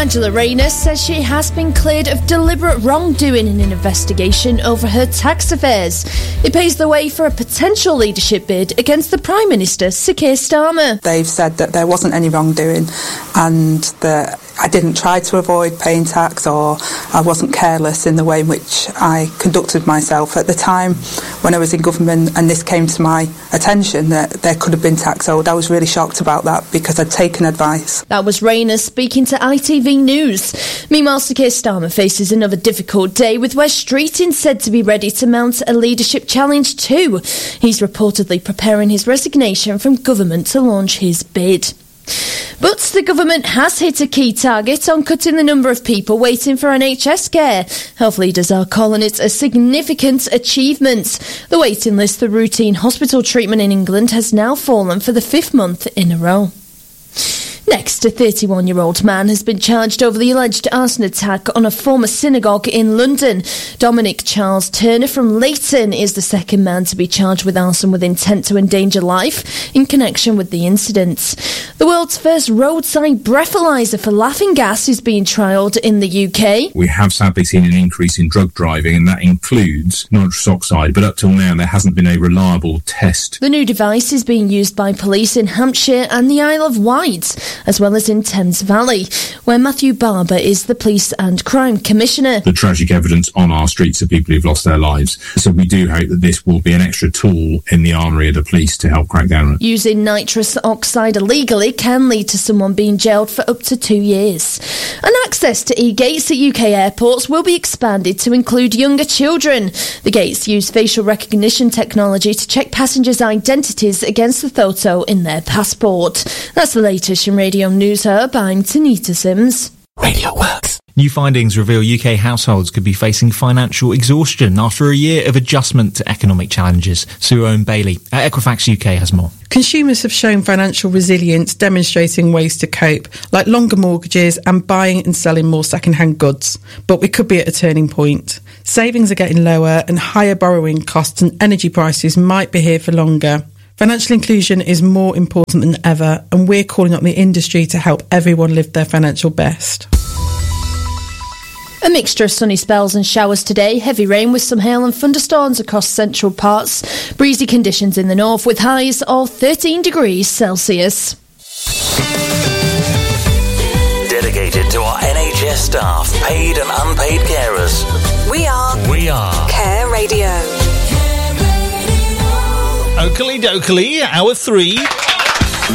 Angela Rayner says she has been cleared of deliberate wrongdoing in an investigation over her tax affairs. It paves the way for a potential leadership bid against the Prime Minister, Sir Keir Starmer. They've said that there wasn't any wrongdoing and that I didn't try to avoid paying tax or I wasn't careless in the way in which I conducted myself. At the time when I was in government and this came to my attention that there could have been tax owed, I was really shocked about that because I'd taken advice. That was Rayner speaking to ITV News. Meanwhile, Sir Keir Starmer faces another difficult day with Wes Streeting said to be ready to mount a leadership challenge too. He's reportedly preparing his resignation from government to launch his bid. But the government has hit a key target on cutting the number of people waiting for NHS care. Health leaders are calling it a significant achievement. The waiting list for routine hospital treatment in England has now fallen for the 5th month in a row. Next, a 31-year-old man has been charged over the alleged arson attack on a former synagogue in London. Dominic Charles Turner from Leighton is the second man to be charged with arson with intent to endanger life in connection with the incident. The world's first roadside breathalyser for laughing gas is being trialled in the UK. We have sadly seen an increase in drug driving, and that includes nitrous oxide, but up till now there hasn't been a reliable test. The new device is being used by police in Hampshire and the Isle of Wight, as well as in Thames Valley, where Matthew Barber is the Police and Crime Commissioner. The tragic evidence on our streets of people who've lost their lives. So we do hope that this will be an extra tool in the armoury of the police to help crack down on it. Using nitrous oxide illegally can lead to someone being jailed for up to 2 years. And access to e-gates at UK airports will be expanded to include younger children. The gates use facial recognition technology to check passengers' identities against the photo in their passport. That's the latest from Radio News Hub. I'm Tanita Sims. Radio Works. New findings reveal UK households could be facing financial exhaustion after a year of adjustment to economic challenges. Sue Owen-Bailey at Equifax UK has more. Consumers have shown financial resilience, demonstrating ways to cope, like longer mortgages and buying and selling more second-hand goods. But we could be at a turning point. Savings are getting lower and higher borrowing costs and energy prices might be here for longer. Financial inclusion is more important than ever, and we're calling on the industry to help everyone live their financial best. A mixture of sunny spells and showers today, heavy rain with some hail and thunderstorms across central parts, breezy conditions in the north with highs of 13 degrees Celsius. Dedicated to our NHS staff, paid and unpaid carers. We are Care Radio. Oakley dokley, hour 3.